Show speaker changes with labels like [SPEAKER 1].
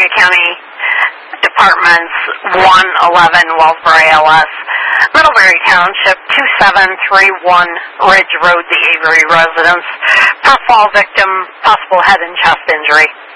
[SPEAKER 1] Cuyahoga County Departments 111 Wellsboro ALS, Middlebury Township 2731 Ridge Road, the Avery residence, per fall victim, possible head and chest injury.